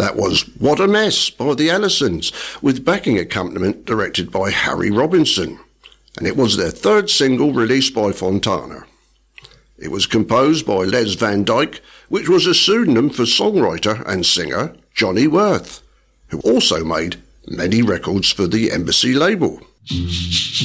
That was What a Mess by the Allisons, with backing accompaniment directed by Harry Robinson, and it was their third single released by Fontana. It was composed by Les Van Dyke, which was a pseudonym for songwriter and singer Johnny Worth, who also made many records for the Embassy label.